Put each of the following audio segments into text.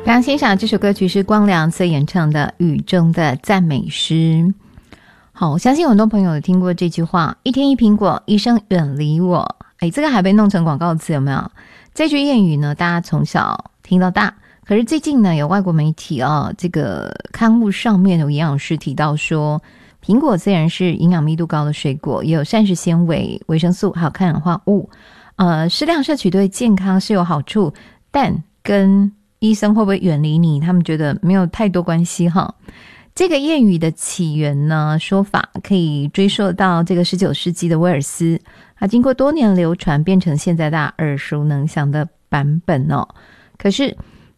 刚刚欣赏这首歌曲是光良所演唱的《雨中的赞美诗》。好，我相信很多朋友有听过这句话，一天一苹果，医生远离我。这个还被弄成广告词，有没有？这句谚语呢，大家从小听到大，可是最近呢，有外国媒体这个刊物上面有营养师提到说，苹果虽然是营养密度高的水果，也有膳食纤维、维生素还有抗氧化物，适量摄取对健康是有好处，但跟医生会不会远离你，他们觉得没有太多关系哈。这个谚语的起源呢，说法可以追溯到这个19世纪的威尔斯，它经过多年流传，变成现在大家耳熟能详的版本哦。可是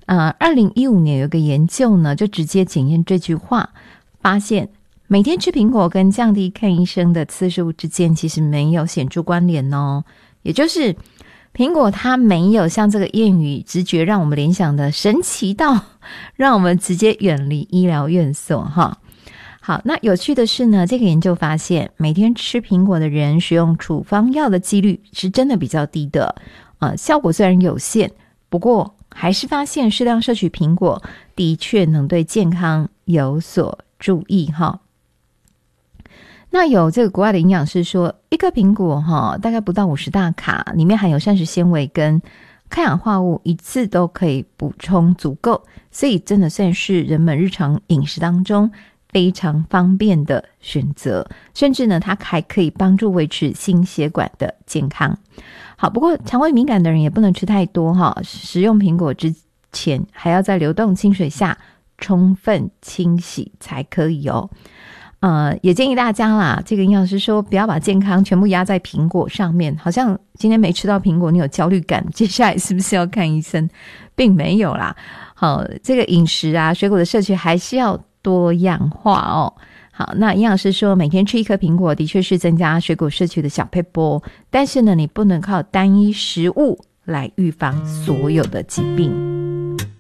2015年有个研究呢，就直接检验这句话，发现每天吃苹果跟降低看医生的次数之间其实没有显著关联哦。也就是苹果它没有像这个谚语直觉让我们联想的神奇到让我们直接远离医疗院所哈。好，那有趣的是呢，这个研究发现每天吃苹果的人使用处方药的几率是真的比较低的，效果虽然有限，不过还是发现适量摄取苹果的确能对健康有所注意哈。那有这个国外的营养师说，一颗苹果大概不到50大卡，里面含有膳食纤维跟抗氧化物，一次都可以补充足够，所以真的算是人们日常饮食当中非常方便的选择，甚至呢它还可以帮助维持心血管的健康。好，不过肠胃敏感的人也不能吃太多食用苹果之前还要在流动清水下充分清洗才可以哦。也建议大家啦，这个营养师说不要把健康全部压在苹果上面，好像今天没吃到苹果你有焦虑感，接下来是不是要看医生？并没有啦。好，这个饮食水果的摄取还是要多样化哦。好，那营养师说每天吃一颗苹果的确是增加水果摄取的小撇步，但是呢你不能靠单一食物来预防所有的疾病。